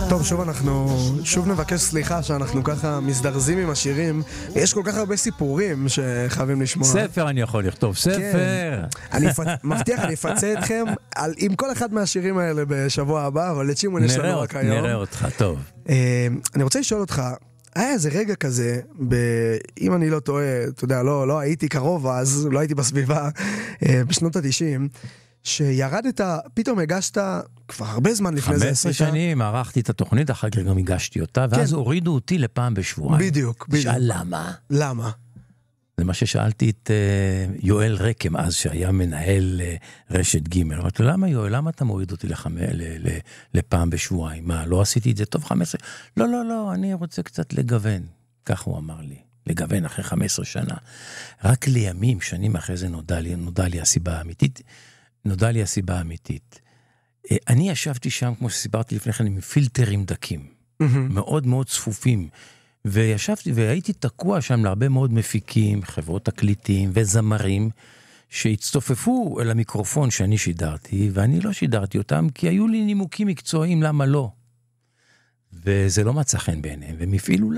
טוב, שוב נבקש סליחה שאנחנו ככה מזדרזים עם השירים. יש כל כך הרבה סיפורים שחייבים לשמוע. ספר אני יכול לכתוב, ספר. אני מבטיח, אני אפצה אתכם עם כל אחד מהשירים האלה בשבוע הבא, אבל לצ'ימון יש לנו רק היום. נראה אותך, טוב. אני רוצה לשאול אותך, היה איזה רגע כזה, אם אני לא טועה, אתה יודע, לא הייתי קרוב אז, לא הייתי בסביבה, בשנות ה-90, שירדת, פתאום הגשת כבר הרבה זמן לפני זה 15 שנים, ערכתי את התוכנית, אחר כך גם הגשתי אותה, ואז הורידו אותי לפעם בשבועיים. בדיוק. שאל למה? למה? זה מה ששאלתי את יואל רקם אז, שהיה מנהל רשת ג' אמרתי לו, למה יואל, למה אתה מוריד אותי לפעם בשבועיים? מה, לא עשיתי את זה טוב 15? לא, אני רוצה קצת לגוון. כך הוא אמר לי, לגוון אחרי 15 שנה. רק לימים, שנים אחרי זה נודע לי הסיבה האמיתית. אני ישבתי שם, כמו שסיפרתי לפני כן, עם פילטרים דקים, מאוד מאוד צפופים, וישבתי והייתי תקוע שם להרבה מאוד מפיקים, חברות תקליטים וזמרים, שהצטופפו אל המיקרופון שאני שידרתי, ואני לא שידרתי אותם, כי היו לי נימוקים מקצועיים למה לא. וזה לא מצא חן בעיניהם, והם הפעילו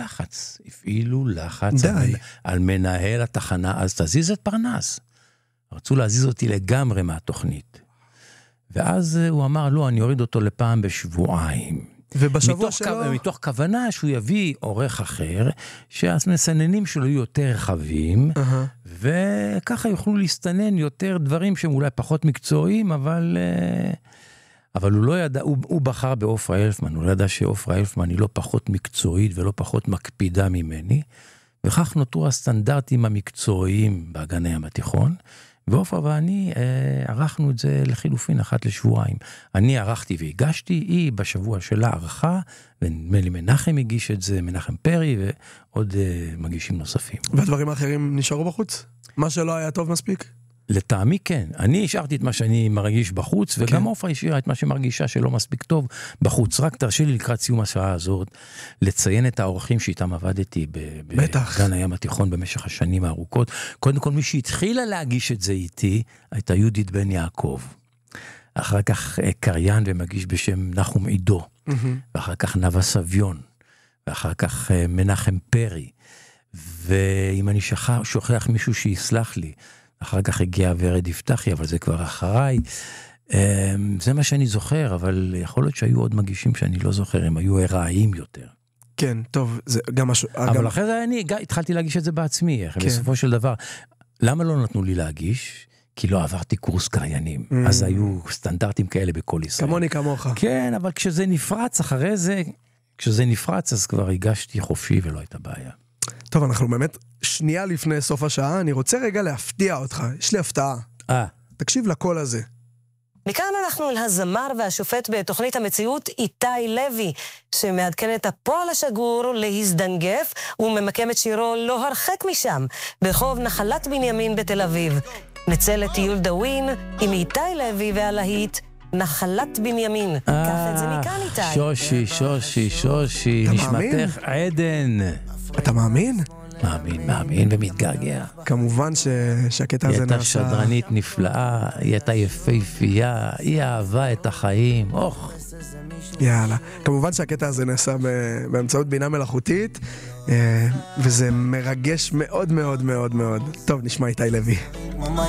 לחץ על מנהל התחנה, אז תזיז את פרנס. רצו להזיז אותי לגמרי מהתוכנית. ואז הוא אמר, לא, אני אוריד אותו לפעם בשבועיים. ובשבוע שלו? מתוך כוונה שהוא יביא עורך אחר, שהמסננים שלו יהיו יותר רחבים, וככה יוכלו להסתנן יותר דברים שהם אולי פחות מקצועיים, אבל הוא לא ידע, הוא בחר באופרה אלפמן, הוא לא ידע שאופרה אלפמן היא לא פחות מקצועית ולא פחות מקפידה ממני, וכך נותרו הסטנדרטים המקצועיים באגן הים התיכון, ואופרה ואני ערכנו את זה לחילופין אחת לשבועיים. אני ערכתי והגשתי, היא בשבוע שלה ערכה, ונדמה לי מנחם הגיש את זה, מנחם פרי, ועוד מגישים נוספים. והדברים האחרים נשארו בחוץ? מה שלא היה טוב מספיק? לטעמי כן. אני השארתי את מה שאני מרגיש בחוץ, וגם אופרה השאירה את מה שמרגישה שלא מספיק טוב בחוץ. רק תרשי לי לקראת סיום השעה הזאת, לציין את האורחים שאיתם עבדתי בגן הים התיכון במשך השנים הארוכות. קודם כל, מי שהתחילה להגיש את זה איתי, הייתה יהודית בן יעקב. אחר כך קריין ומגיש בשם נחום עידו. ואחר כך נווה סביון. ואחר כך מנחם פרי. ואם אני שוכח מישהו שיסלח לי, אחר כך הגיע ורד יפתחי, אבל זה כבר אחריי. זה מה שאני זוכר, אבל יכול להיות שהיו עוד מגישים שאני לא זוכר, הם היו הרעיים יותר. כן, טוב, זה גם משהו... אבל אחרי זה אני התחלתי להגיש את זה בעצמי, בסופו של דבר. למה לא נתנו לי להגיש? כי לא עברתי קורס קריינים. אז היו סטנדרטים כאלה בכל ישראל. כמוני כמוך. כן, אבל כשזה נפרץ אחרי זה, אז כבר הגשתי חופשי ולא הייתה בעיה. טוב, אנחנו באמת שנייה לפני סוף השעה, אני רוצה רגע להפתיע אותך, יש לי הפתעה. תקשיב לקול הזה. מכאן אנחנו לזמר והשופט בתוכנית המציאות איתי לוי, שמעדכן את הפועל השגור להזדנגף, וממקם את שירו לא הרחק משם, ברחוב נחלת בנימין בתל אביב. נצא לטיול דווין עם איתי לוי והלהיט נחלת בנימין. קח את זה מכאן איתי. שושי, נשמתך עדן. אתה מאמין? מאמין ומתגעגע. כמובן שהקטע הזה נעשה... היא הייתה שדרנית נפלאה, היא הייתה יפהפייה, היא אהבה את החיים, יאללה. כמובן שהקטע הזה נעשה באמצעות בינה מלאכותית, וזה מרגש מאוד מאוד מאוד מאוד. טוב, נשמע איתי לוי.